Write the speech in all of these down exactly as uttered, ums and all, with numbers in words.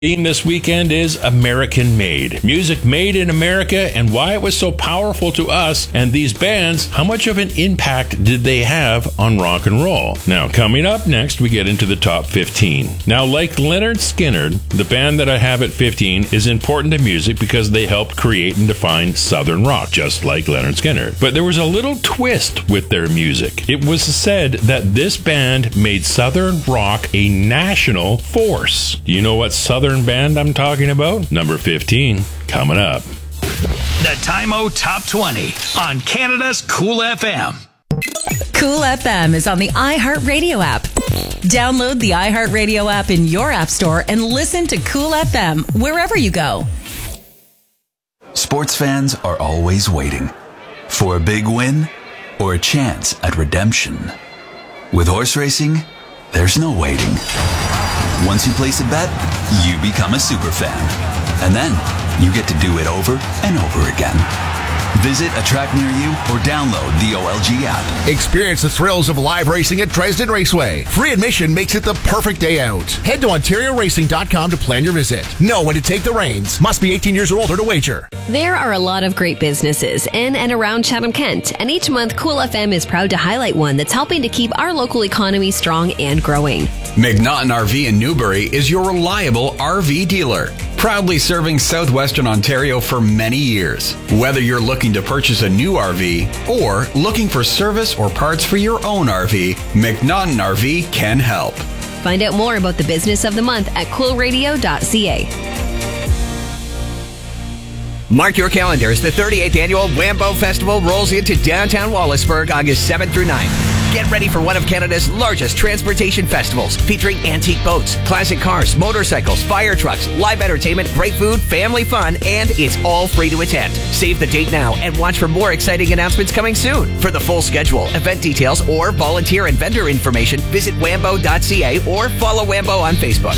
Theme this weekend is American Made. Music made in America and why it was so powerful to us and these bands, how much of an impact did they have on rock and roll? Now, coming up next, we get into the top fifteen. Now, like Lynyrd Skynyrd, the band that I have at fifteen is important to music because they helped create and define Southern rock, just like Lynyrd Skynyrd. But there was a little twist with their music. It was said that this band made Southern rock a national force. Do you know what Southern band I'm talking about? Number fifteen, coming up. The Time-O Top twenty on Canada's Cool F M. Cool F M is on the iHeartRadio app. Download the iHeartRadio app in your app store and listen to Cool F M wherever you go. Sports fans are always waiting for a big win or a chance at redemption. With horse racing, there's no waiting. Once you place a bet, you become a super fan. And then you get to do it over and over again. Visit a track near you or download the O L G app. Experience the thrills of live racing at Dresden Raceway. Free admission makes it the perfect day out. Head to Ontario Racing dot com to plan your visit. Know when to take the reins. Must be eighteen years or older to wager. There are a lot of great businesses in and around Chatham-Kent, and each month Cool F M is proud to highlight one that's helping to keep our local economy strong and growing. McNaughton R V in Newbury is your reliable R V dealer, proudly serving southwestern Ontario for many years. Whether you're looking to purchase a new R V or looking for service or parts for your own R V, McNaughton R V can help. Find out more about the business of the month at cool radio dot c a. Mark your calendars. The thirty-eighth Annual Wambo Festival rolls into downtown Wallaceburg August seventh through ninth. Get ready for one of Canada's largest transportation festivals, featuring antique boats, classic cars, motorcycles, fire trucks, live entertainment, great food, family fun, and it's all free to attend. Save the date now and watch for more exciting announcements coming soon. For the full schedule, event details, or volunteer and vendor information, visit wambo dot c a or follow Wambo on Facebook.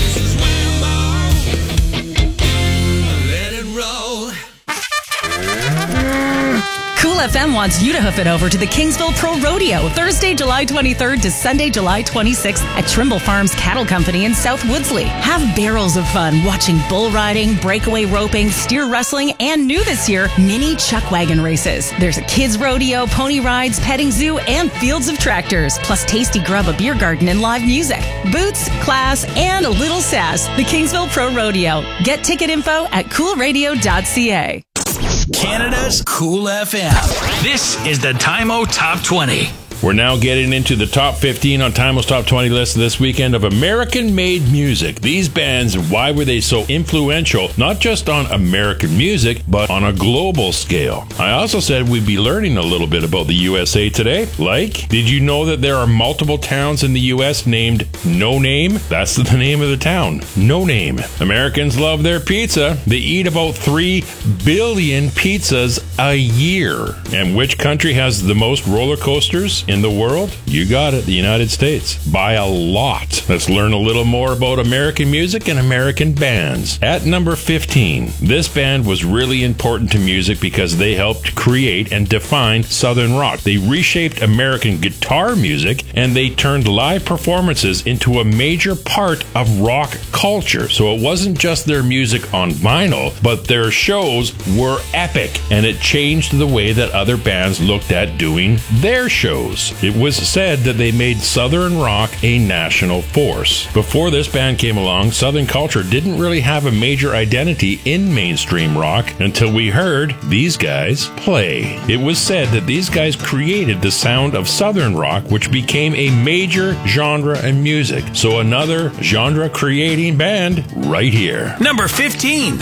Cool F M wants you to hoof it over to the Kingsville Pro Rodeo, Thursday, July twenty-third to Sunday, July twenty-sixth at Trimble Farms Cattle Company in South Woodsley. Have barrels of fun watching bull riding, breakaway roping, steer wrestling, and new this year, mini chuck wagon races. There's a kids rodeo, pony rides, petting zoo, and fields of tractors, plus tasty grub, a beer garden, and live music. Boots, class, and a little sass. The Kingsville Pro Rodeo. Get ticket info at cool radio dot c a. Canada's Cool F M. This is the Time-O Top twenty. We're now getting into the top fifteen on Time-O's Top twenty list this weekend of American-made music. These bands, why were they so influential, not just on American music, but on a global scale? I also said we'd be learning a little bit about the U S A today. Like, did you know that there are multiple towns in the U S named No Name? That's the name of the town, No Name. Americans love their pizza. They eat about three billion pizzas a year. And which country has the most roller coasters in the world? You got it, the United States. By a lot. Let's learn a little more about American music and American bands. At number fifteen, this band was really important to music because they helped create and define Southern rock. They reshaped American guitar music and they turned live performances into a major part of rock culture. So it wasn't just their music on vinyl, but their shows were epic and it changed the way that other bands looked at doing their shows. It was said that they made Southern rock a national force. Before this band came along, Southern culture didn't really have a major identity in mainstream rock until we heard these guys play. It was said that these guys created the sound of Southern rock, which became a major genre in music. So another genre-creating band right here. Number fifteen.